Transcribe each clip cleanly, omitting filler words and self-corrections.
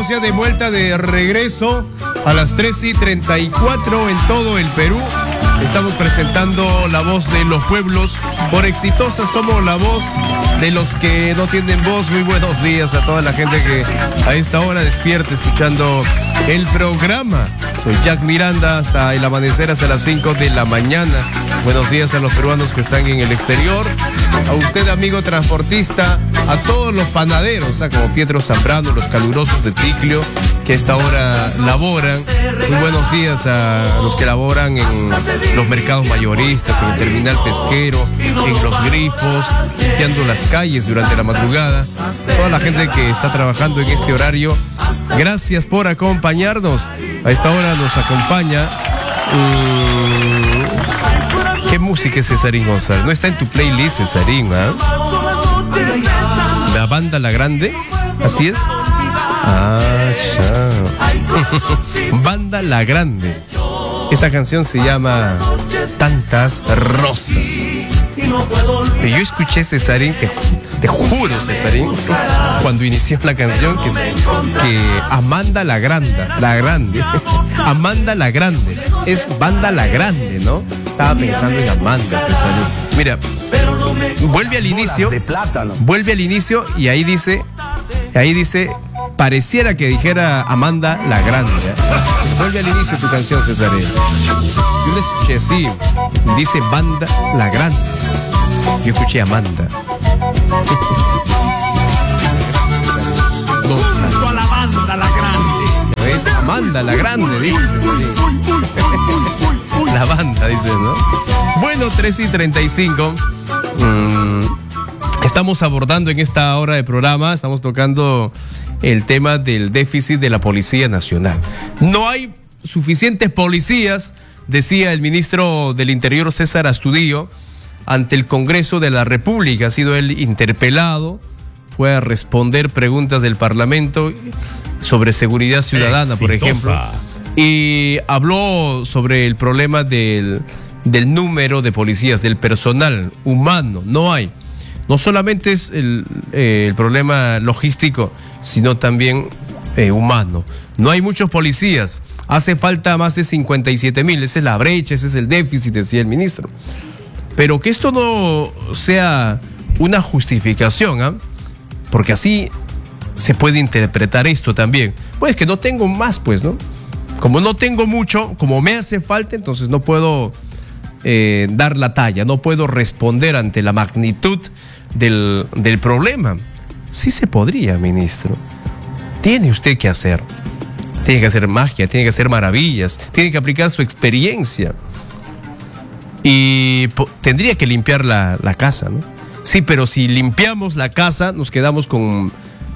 Estamos ya de vuelta, de regreso a las 3:34 en todo el Perú. Estamos presentando La Voz de los Pueblos. Por exitosa somos la voz de los que no tienen voz. Muy buenos días a toda la gente que a esta hora despierta escuchando el programa. Soy Jack Miranda, hasta el amanecer, hasta las 5 de la mañana. Buenos días a los peruanos que están en el exterior, a usted, amigo transportista, a todos los panaderos, como Pietro Zambrano, los calurosos de Ticlio, que a esta hora laboran. Muy buenos días a los que laboran en los mercados mayoristas, en el terminal pesquero, en los grifos, limpiando las calles durante la madrugada. Toda la gente que está trabajando en este horario, gracias por acompañarnos. A esta hora nos acompaña... ¿Qué música es Cesarín González? No está en tu playlist, Cesarín, ¿ah? La Banda La Grande, ¿así es? Ah, ya. Banda La Grande. Esta canción se llama Tantas Rosas. Que yo escuché, Cesarín, te juro, Cesarín, cuando inició la canción, que Amanda la Grande, Amanda la Grande, es Banda La Grande, ¿no? Estaba pensando en Amanda, Cesarín. Mira, vuelve al inicio y ahí dice, pareciera que dijera Amanda la Grande, ¿eh? Vuelve al inicio tu canción, Cesarín. Yo la escuché así, dice Banda La Grande. Yo escuché Amanda. Junto a la Banda La Grande. Es Amanda La Grande, dice Cesarín. La banda, dice, ¿no? Bueno, 3:35. Estamos abordando en esta hora de programa, estamos tocando el tema del déficit de la Policía Nacional. No hay suficientes policías, decía el ministro del Interior, César Astudillo, ante el Congreso de la República. Ha sido él interpelado, fue a responder preguntas del Parlamento sobre seguridad ciudadana, por ejemplo, y habló sobre el problema del número de policías, del personal humano. No hay. No solamente es el problema logístico, sino también humano. No hay muchos policías. Hace falta más de 57,000. Esa es la brecha, ese es el déficit, decía el ministro. Pero que esto no sea una justificación, ¿ah? Porque así se puede interpretar esto también. Pues que no tengo más, pues, ¿no? Como no tengo mucho, como me hace falta, entonces no puedo dar la talla, no puedo responder ante la magnitud del problema. Sí se podría, ministro. Tiene usted que hacer. Tiene que hacer magia, tiene que hacer maravillas, tiene que aplicar su experiencia. Y tendría que limpiar la casa, ¿no? Sí, pero si limpiamos la casa, nos quedamos con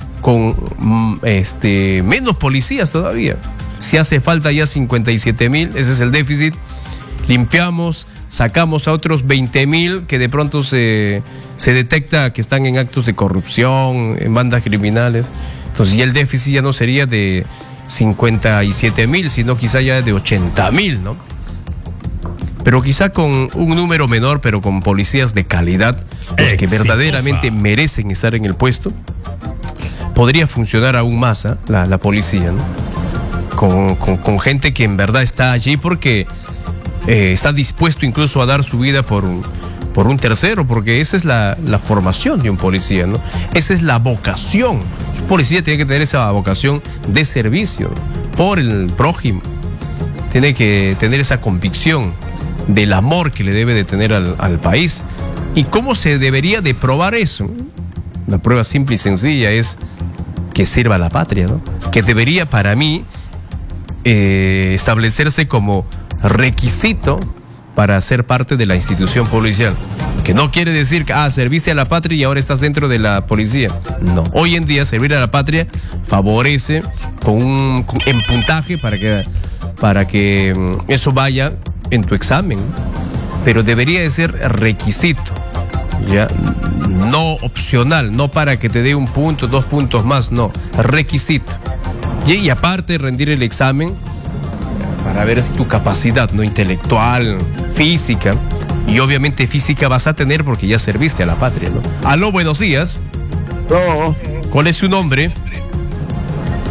menos policías todavía. Si hace falta ya 57,000, ese es el déficit. Limpiamos, sacamos a otros 20,000 que de pronto se detecta que están en actos de corrupción, en bandas criminales. Entonces ya el déficit ya no sería de 57,000, sino quizá ya de 80,000, ¿no? Pero quizá con un número menor, pero con policías de calidad, los que verdaderamente merecen estar en el puesto, podría funcionar aún más, ¿eh? la policía, ¿no? Con gente que en verdad está allí porque está dispuesto incluso a dar su vida por un tercero, porque esa es la formación de un policía, ¿no? Esa es la vocación. Un policía tiene que tener esa vocación de servicio, ¿no? Por el prójimo. Tiene que tener esa convicción del amor que le debe de tener al país. ¿Y cómo se debería de probar eso? La prueba simple y sencilla es que sirva a la patria, ¿no? Que debería, para mí, establecerse como requisito para ser parte de la institución policial. Que no quiere decir que serviste a la patria y ahora estás dentro de la policía. No, hoy en día servir a la patria favorece en puntaje para que eso vaya en tu examen, pero debería de ser requisito, ya, no opcional, no para que te dé 1 punto, 2 puntos más, no, requisito. Y aparte rendir el examen para ver tu capacidad, no intelectual, física, y obviamente física vas a tener porque ya serviste a la patria, ¿no? Aló, buenos días. No. ¿Cuál es su nombre?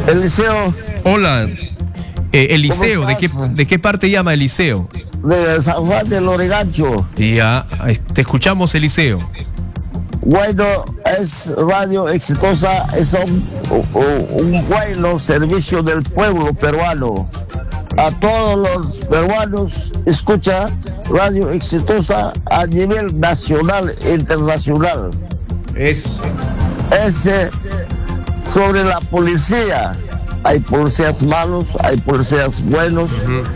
Eliseo. Hola, Eliseo, ¿de qué parte llama Eliseo? De San Juan de Lurigancho. Ya, te escuchamos, Eliseo. Bueno, es radio exitosa, es un bueno servicio del pueblo peruano. A todos los peruanos escucha radio exitosa a nivel nacional e internacional. Es sobre la policía. Hay policías malos, hay policías buenos.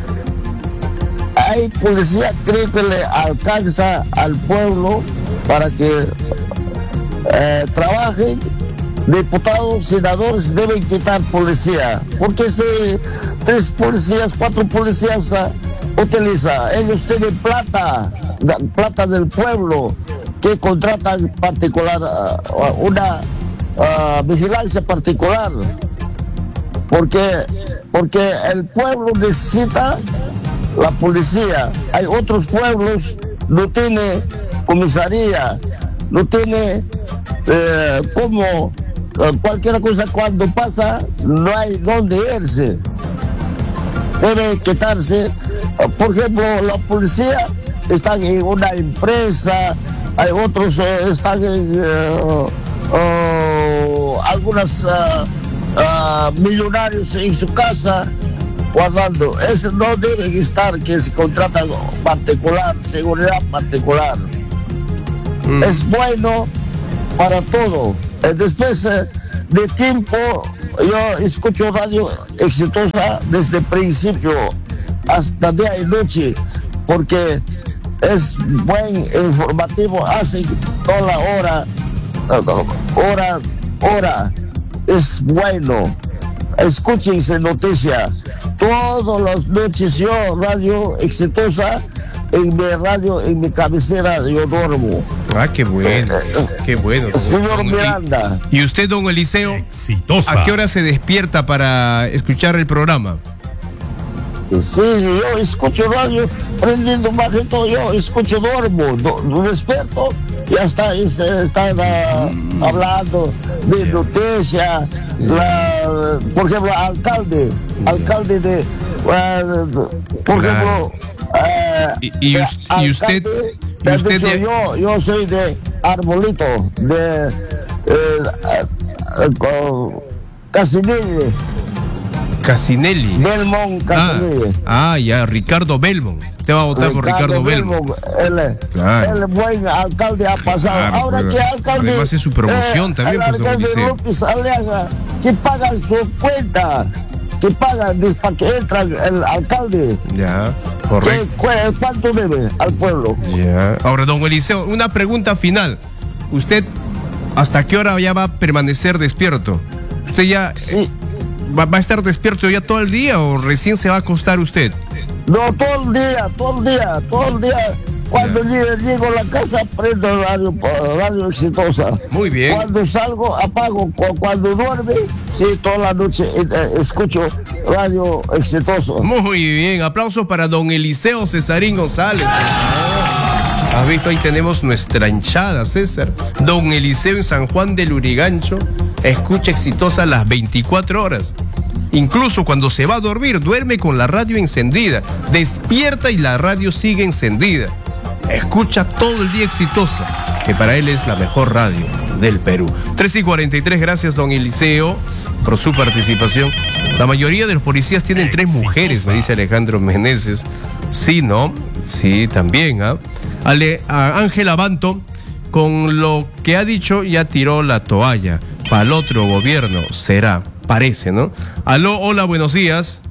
Hay policía, creo que le alcanza al pueblo para que trabajen. Diputados, senadores deben quitar policía, porque si 3 policías, 4 policías utiliza, ellos tienen plata del pueblo que contratan particular, una vigilancia particular, porque el pueblo necesita la policía. Hay otros pueblos no tiene comisaría, no tiene como cualquier cosa cuando pasa no hay dónde irse, debe quitarse. Por ejemplo, la policía está en una empresa, hay otros están en algunos millonarios en su casa guardando. Eso no deben estar, que se contratan particular, seguridad particular. Es bueno para todo. Después de tiempo, yo escucho radio exitosa desde el principio hasta día y noche, porque es buen informativo, hace toda la hora, es bueno. Escúchense noticias. Todas las noches yo, radio exitosa, en mi radio, en mi cabecera, yo duermo. Ah, qué bueno, qué bueno. Señor Miranda. ¿Y usted, don Eliseo, exitosa, a qué hora se despierta para escuchar el programa? Sí, yo escucho radio, prendiendo más de todo, yo escucho, duermo, despierto, ya están hablando de noticias, por ejemplo, alcalde de, por ejemplo, y usted yo soy de Arbolito, de Casinelli. Belmont Casinelli. Ya, Ricardo Belmont. Usted va a votar por Ricardo Belmont. El buen alcalde ha pasado. Claro, ahora que alcalde. Además es su promoción también, el pues, don alcalde Eliseo. López Aliaga, que pagan su cuenta, que pagan para que entra el alcalde. Ya, correcto. ¿Cuánto debe al pueblo? Ya. Ahora, don Eliseo, una pregunta final. ¿Usted hasta qué hora ya va a permanecer despierto? ¿Usted ya va a estar despierto ya todo el día o recién se va a acostar usted? No, todo el día. Cuando llego a la casa, prendo radio exitosa. Muy bien. Cuando salgo, apago. Cuando duerme, sí, toda la noche escucho radio exitoso. Muy bien, aplauso para don Eliseo Cesarín González. ¿Has visto? Ahí tenemos nuestra hinchada, César. Don Eliseo en San Juan del Lurigancho escucha exitosa las 24 horas. Incluso cuando se va a dormir, duerme con la radio encendida. Despierta y la radio sigue encendida. Escucha todo el día exitosa, que para él es la mejor radio del Perú. 3:43, gracias don Eliseo por su participación. La mayoría de los policías tienen 3 mujeres, me dice Alejandro Meneses. Sí, ¿no? Sí, también, ¿ah? A Ángel Abanto, con lo que ha dicho, ya tiró la toalla. Para el otro gobierno será, parece, ¿no? Aló, hola, buenos días.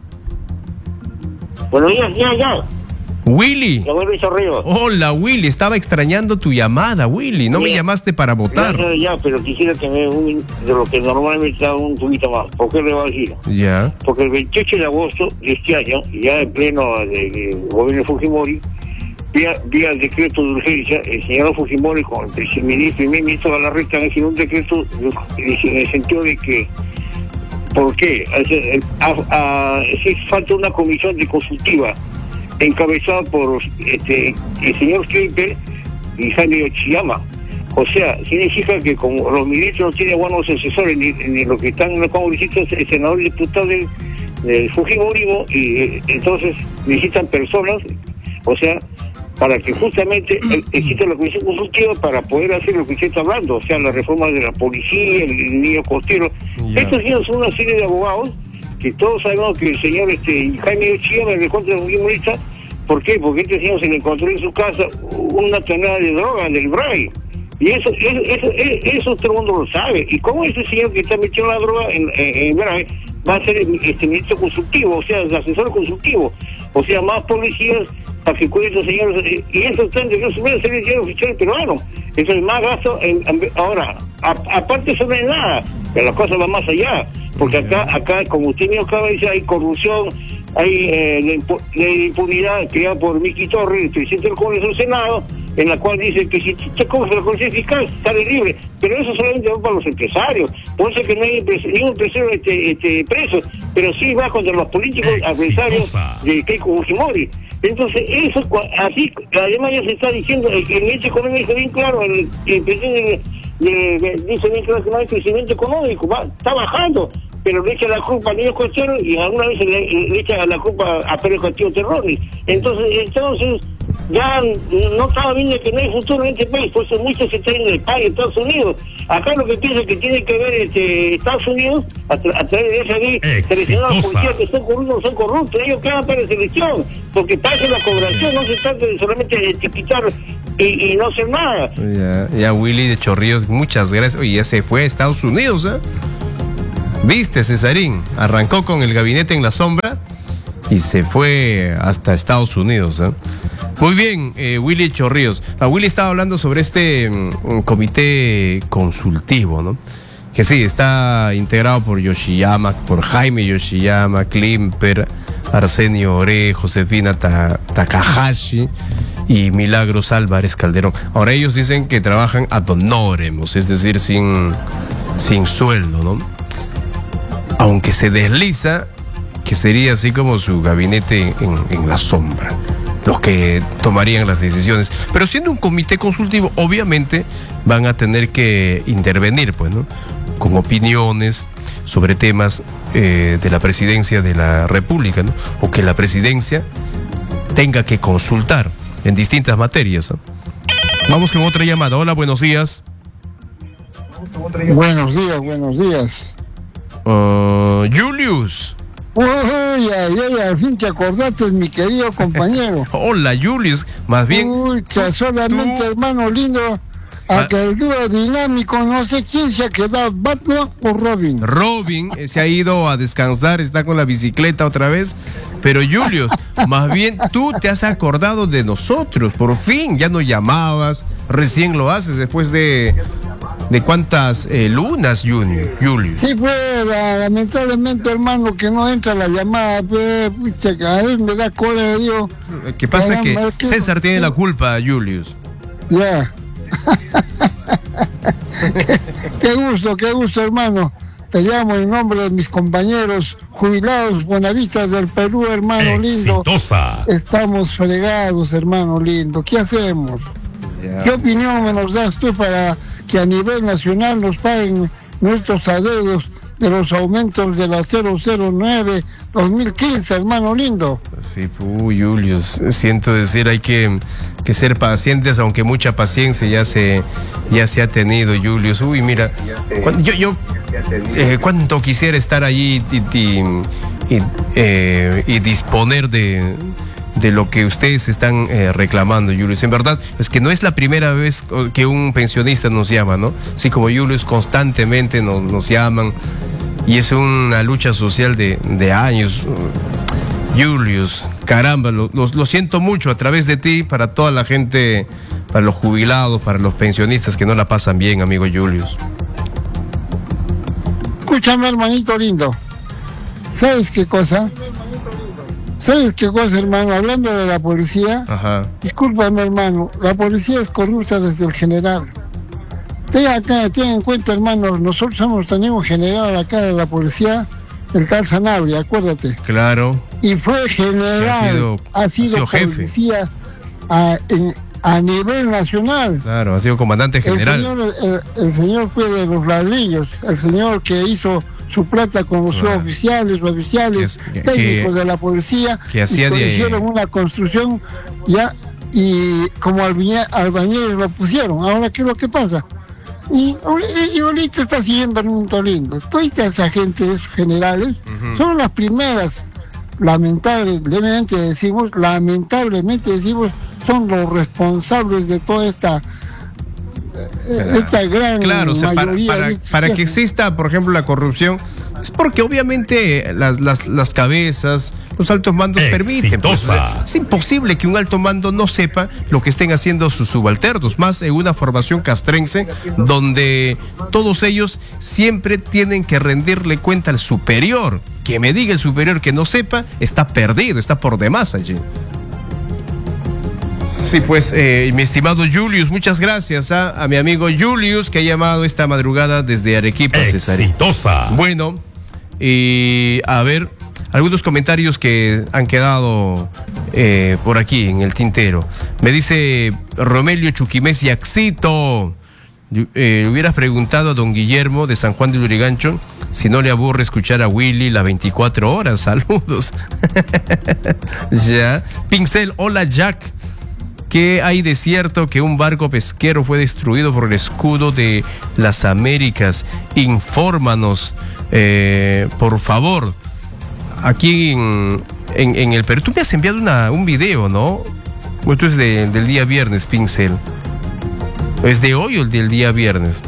Buenos días, ya. Willy. Hola, Willy, estaba extrañando tu llamada, Willy. No me llamaste para votar. Ya, pero quisiera tener de lo que normalmente da un poquito más. ¿Por qué le voy a decir? Ya. Porque el 28 de agosto de este año, ya en pleno del gobierno de Fujimori, vía el decreto de urgencia, el señor Fujimori con el ministro y mi ministro Galarreta han hecho un decreto en el sentido de que, ¿por qué? Si falta una comisión de consultiva encabezada por el señor Kemper y Jaime Ochiyama, O sea, significa que como los ministros no tienen buenos asesores, ni los que están en los congresistas, el senador y diputado del Fujimorismo, y entonces necesitan personas, o sea, para que justamente exista la comisión consultiva para poder hacer lo que usted está hablando, o sea, la reforma de la policía, el niño costero. Estos señores son una serie de abogados que todos sabemos que el señor Jaime Ochilla me recontra de Fujimorista. ¿Por qué? Porque este señor se le encontró en su casa una tonelada de droga del Braille. Y eso todo el mundo lo sabe. ¿Y cómo ese señor que está metido la droga en Braille va a ser ministro consultivo, o sea, el asesor consultivo? O sea, más policías para que cuiden a estos señores. Y eso está en su ser el dinero oficial peruano. Eso es más gasto. Ahora, aparte eso no es nada, pero la cosa va más allá. Porque acá como usted mismo acaba de decir, hay corrupción, hay la impunidad creada por Miki Torres, el presidente del Congreso del Senado, en la cual dice que si se coge la conciencia fiscal, sale libre. Pero eso solamente va para los empresarios. Por eso que no hay ningún empresario preso, pero sí va contra los políticos adversarios de Keiko Fujimori. Entonces, eso, así, además ya se está diciendo, el ministro económico dice bien claro, el presidente dice bien claro que no hay crecimiento económico, está bajando, pero le echa la culpa al niño costero y alguna vez le echa la culpa a Pérez Castillo Terrones. Entonces ya no estaba viendo que no hay futuro en este país, por eso muchos se traen del país, Estados Unidos. Acá lo que piensa que tiene que ver Estados Unidos a través de esa ley seleccionar a los policías que son corruptos o son corruptos, ellos quedan para la selección, porque pasa la cobración, no se trata de solamente de quitar y no hacer nada. Ya Willy de Chorrillos, muchas gracias. Oye, ya se fue a Estados Unidos, ¿eh? ¿Viste, Cesarín? Arrancó con el gabinete en la sombra y se fue hasta Estados Unidos, ¿eh? Muy bien, Willy Chorrillos. Willy estaba hablando sobre este comité consultivo, ¿no? Que sí, está integrado por Yoshiyama, por Jaime Yoshiyama, Klimper, Arsenio Ore, Josefina Takahashi y Milagros Álvarez Calderón. Ahora ellos dicen que trabajan ad honorem, es decir, sin sueldo, ¿no? Aunque se desliza que sería así como su gabinete en la sombra, los que tomarían las decisiones. Pero siendo un comité consultivo, obviamente van a tener que intervenir, pues, ¿no? Con opiniones sobre temas de la presidencia de la República, ¿no? O que la presidencia tenga que consultar en distintas materias, ¿no? Vamos con otra llamada. Hola, buenos días. Buenos días. Julius. Uy, al fin te acordaste, mi querido compañero. Hola, Julius. Más bien. Uy, casualmente, hermano lindo, aquel dúo dinámico, no sé quién se ha quedado, Batman o Robin. Robin se ha ido a descansar, está con la bicicleta otra vez. Pero Julius, más bien tú te has acordado de nosotros, por fin, ya nos llamabas, recién lo haces después de cuántas lunas, Julius. Sí, pues, lamentablemente, hermano, que no entra la llamada, pues, pucha, cada vez me da cólera, digo. ¿Qué pasa? Que César tiene la culpa, Julius. Ya. Qué gusto, hermano. Te llamo en nombre de mis compañeros jubilados buenavistas del Perú, hermano lindo. Estamos fregados, hermano lindo. ¿Qué hacemos? Yeah. ¿Qué opinión me nos das tú para que a nivel nacional nos paguen nuestros adeudos de los aumentos de la 009-2015, hermano lindo? Sí, Julius, siento decir, hay que ser pacientes, aunque mucha paciencia ya se ha tenido, Julius. Uy, mira, cuánto quisiera estar allí y disponer de lo que ustedes están reclamando, Julius. En verdad, es que no es la primera vez que un pensionista nos llama, ¿no? Así como Julius, constantemente nos llaman, y es una lucha social de años. Julius, caramba, lo siento mucho a través de ti, para toda la gente, para los jubilados, para los pensionistas que no la pasan bien, amigo Julius. Escúchame, hermanito lindo. ¿Sabes qué cosa? Hermano? Hablando de la policía, discúlpame, hermano, la policía es corrupta desde el general. Ten en cuenta, hermano, nosotros tenemos general acá de la policía, el tal Sanabria, acuérdate. Claro. Y fue general, ha sido jefe. policía a nivel nacional. Claro, ha sido comandante general. El señor fue de los ladrillos, el señor que hizo su plata con los oficiales técnicos de la policía, que hicieron una construcción ya, y como albañiles lo pusieron. Ahora, ¿qué es lo que pasa? Y ahorita está siguiendo un lindo. Todas esas agentes generales son las primeras, lamentablemente decimos, son los responsables de toda esta gran mayoría. Para que exista, por ejemplo, la corrupción, es porque obviamente las cabezas, los altos mandos permiten. Pues, es imposible que un alto mando no sepa lo que estén haciendo sus subalternos, más en una formación castrense donde todos ellos siempre tienen que rendirle cuenta al superior. Que me diga el superior que no sepa, está perdido, está por demás allí. Sí, pues, mi estimado Julius, muchas gracias a mi amigo Julius, que ha llamado esta madrugada desde Arequipa, Cesarín. Bueno, y a ver, algunos comentarios que han quedado por aquí en el tintero. Me dice Romelio Chuquimés y Axito. Hubieras preguntado a don Guillermo de San Juan de Lurigancho si no le aburre escuchar a Willy las 24 horas. Saludos. Ya. Pincel, hola Jack. ¿Qué hay de cierto que un barco pesquero fue destruido por el escudo de las Américas? Infórmanos, por favor. Aquí en el Perú. Tú me has enviado un video, ¿no? Esto es del día viernes, Pincel. ¿Es de hoy o el del día viernes?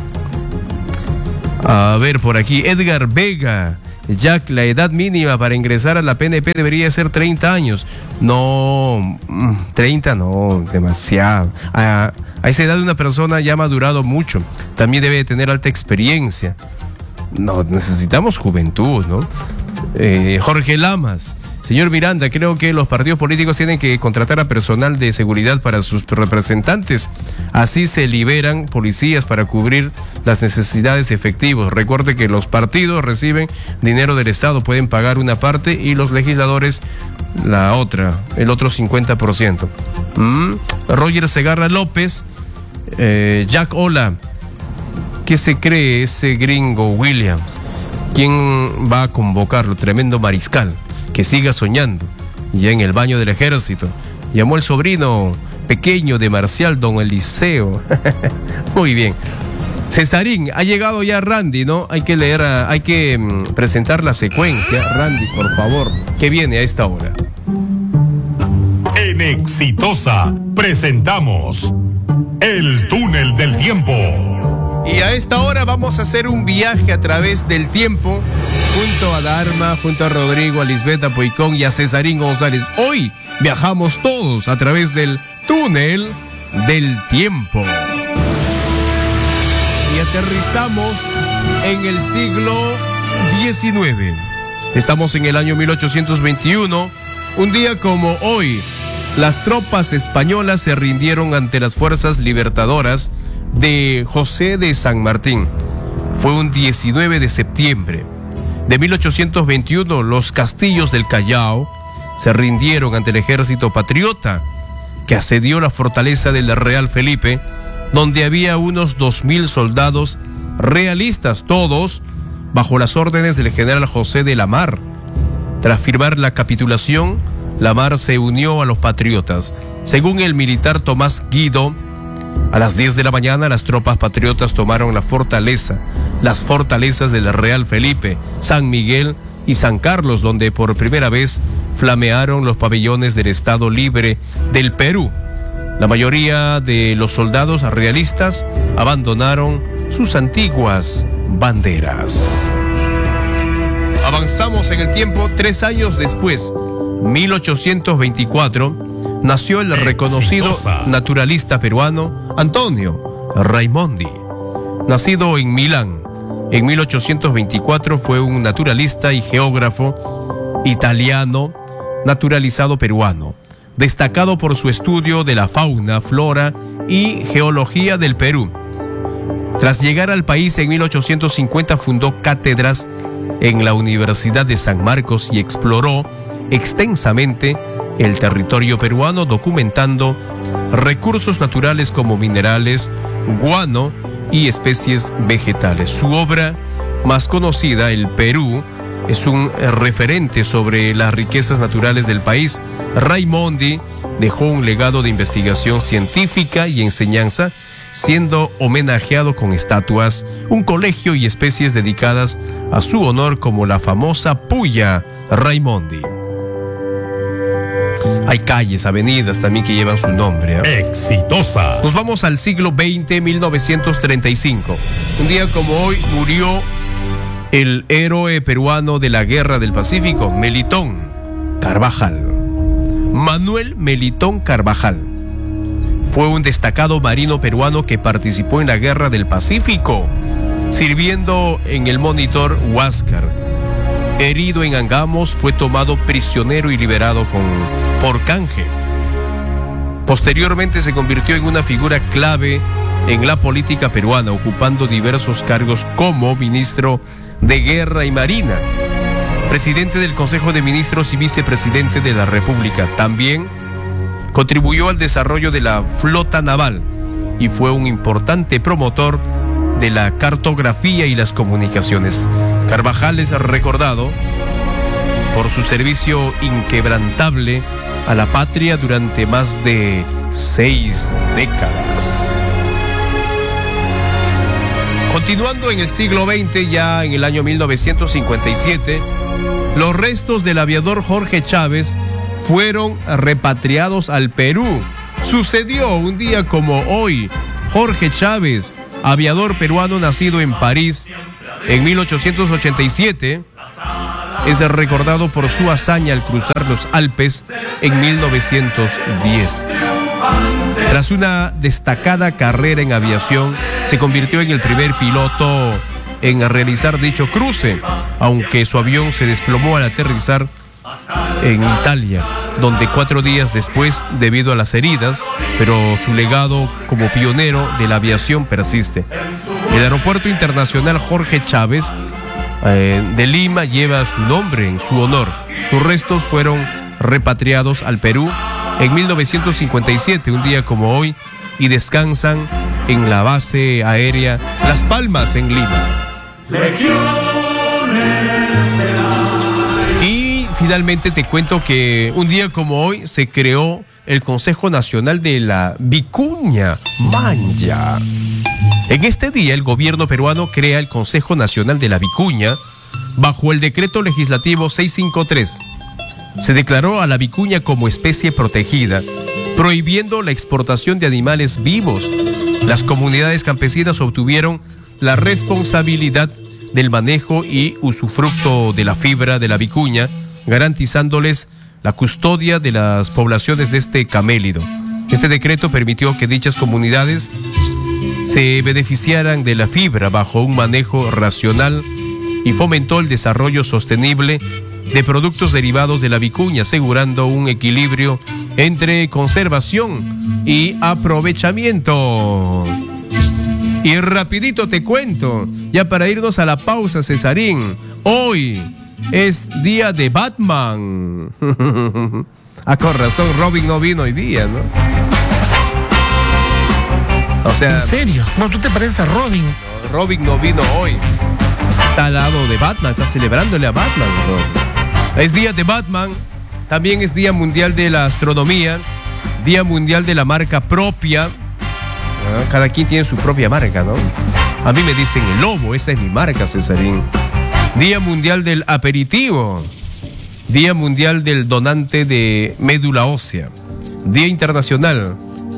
A ver, por aquí, Edgar Vega. Jack, la edad mínima para ingresar a la PNP debería ser 30 años. No, 30 no, demasiado. A esa edad una persona ya ha madurado mucho. También debe tener alta experiencia. No, necesitamos juventud, ¿no? Jorge Lamas. Señor Miranda, creo que los partidos políticos tienen que contratar a personal de seguridad para sus representantes. Así se liberan policías para cubrir las necesidades de efectivos. Recuerde que los partidos reciben dinero del Estado, pueden pagar una parte y los legisladores la otra, el otro 50%. Roger Segarra López, Jack, hola. ¿Qué se cree ese gringo Williams? ¿Quién va a convocarlo? Tremendo mariscal. Que siga soñando. Ya en el baño del ejército. Llamó el sobrino pequeño de Marcial, don Eliseo. Muy bien. Cesarín, ha llegado ya Randy, ¿no? Hay que presentar la secuencia. Randy, por favor, ¿qué viene a esta hora? En Exitosa presentamos El Túnel del Tiempo. Y a esta hora vamos a hacer un viaje a través del tiempo junto a Dharma, junto a Rodrigo, a Lisbeth Apoicón y a Cesarín González. Hoy viajamos todos a través del túnel del tiempo. Y aterrizamos en el siglo XIX. Estamos en el año 1821. Un día como hoy, las tropas españolas se rindieron ante las fuerzas libertadoras de José de San Martín. Fue un 19 de septiembre de 1821. Los castillos del Callao se rindieron ante el ejército patriota que asedió la fortaleza del Real Felipe, donde había unos 2,000 soldados realistas, todos bajo las órdenes del general José de la Mar. Tras firmar la capitulación, la Mar se unió a los patriotas. Según el militar Tomás Guido, a las 10 de la mañana las tropas patriotas tomaron las fortalezas del Real Felipe, San Miguel y San Carlos, donde por primera vez flamearon los pabellones del Estado Libre del Perú. La mayoría de los soldados realistas abandonaron sus antiguas banderas. Avanzamos en el tiempo. 3 años después, 1824, nació el reconocido naturalista peruano Antonio Raimondi. Nacido en Milán en 1824, fue un naturalista y geógrafo italiano naturalizado peruano, destacado por su estudio de la fauna, flora y geología del Perú. Tras llegar al país en 1850, fundó cátedras en la Universidad de San Marcos y exploró extensamente el territorio peruano, documentando recursos naturales como minerales, guano y especies vegetales. Su obra más conocida, El Perú, es un referente sobre las riquezas naturales del país. Raimondi dejó un legado de investigación científica y enseñanza, siendo homenajeado con estatuas, un colegio y especies dedicadas a su honor, como la famosa Puya Raimondi. Hay calles, avenidas también que llevan su nombre, ¿eh? Exitosa. Nos vamos al siglo XX, 1935. Un día como hoy murió el héroe peruano de la Guerra del Pacífico, Melitón Carvajal. Manuel Melitón Carvajal fue un destacado marino peruano que participó en la Guerra del Pacífico, sirviendo en el monitor Huáscar. Herido en Angamos, fue tomado prisionero y liberado por canje. Posteriormente se convirtió en una figura clave en la política peruana, ocupando diversos cargos como ministro de Guerra y Marina, presidente del Consejo de Ministros y vicepresidente de la República. También contribuyó al desarrollo de la flota naval y fue un importante promotor de la cartografía y las comunicaciones. Carvajal es recordado por su servicio inquebrantable a la patria durante más de 6 décadas. Continuando en el siglo XX, ya en el año 1957, los restos del aviador Jorge Chávez fueron repatriados al Perú. Sucedió un día como hoy. Jorge Chávez, aviador peruano nacido en París en 1887, es recordado por su hazaña al cruzar los Alpes en 1910. Tras una destacada carrera en aviación, se convirtió en el primer piloto en realizar dicho cruce, aunque su avión se desplomó al aterrizar en Italia, donde 4 días después, debido a las heridas, pero su legado como pionero de la aviación persiste. El Aeropuerto Internacional Jorge Chávez de Lima lleva su nombre en su honor. Sus restos fueron repatriados al Perú en 1957, un día como hoy, y descansan en la base aérea Las Palmas, en Lima. Y finalmente te cuento que un día como hoy se creó el Consejo Nacional de la Vicuña Maña. En este día el gobierno peruano crea el Consejo Nacional de la Vicuña bajo el decreto legislativo 653. Se declaró a la vicuña como especie protegida, prohibiendo la exportación de animales vivos. Las comunidades campesinas obtuvieron la responsabilidad del manejo y usufructo de la fibra de la vicuña, garantizándoles la custodia de las poblaciones de este camélido. Este decreto permitió que dichas comunidades se beneficiaran de la fibra bajo un manejo racional y fomentó el desarrollo sostenible de productos derivados de la vicuña, asegurando un equilibrio entre conservación y aprovechamiento. Y rapidito te cuento, ya para irnos a la pausa, Cesarín, hoy es día de Batman. Con razón, Robin no vino hoy día, ¿no? O sea, ¿en serio? No, ¿tú te pareces a Robin? No, Robin no vino hoy. Está al lado de Batman, está celebrándole a Batman, ¿no? Es día de Batman, también es Día Mundial de la Astronomía, Día Mundial de la Marca Propia. Cada quien tiene su propia marca, ¿no? A mí me dicen el lobo, esa es mi marca, Cesarín. Día Mundial del Aperitivo, Día Mundial del Donante de Médula Ósea, Día Internacional.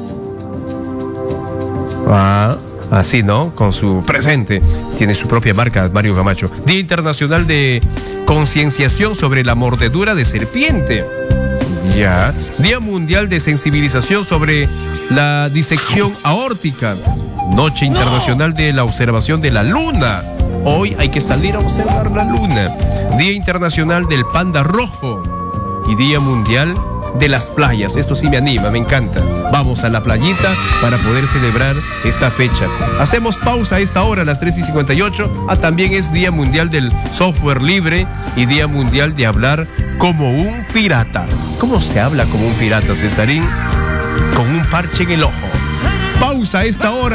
Así, ¿no? Con su presente. Tiene su propia marca, Mario Camacho. Día Internacional de Concienciación sobre la Mordedura de Serpiente. Ya. Día Mundial de Sensibilización sobre la Disección Aórtica. Noche Internacional de la Observación de la Luna. Hoy hay que salir a observar la luna. Día Internacional del Panda Rojo. Y Día Mundial de las Playas. Esto sí me anima, me encanta. Vamos a la playita para poder celebrar esta fecha. Hacemos pausa a esta hora, a las 3:58. También es Día Mundial del Software Libre y Día Mundial de hablar como un pirata. ¿Cómo se habla como un pirata, Cesarín? Con un parche en el ojo. Pausa a esta hora.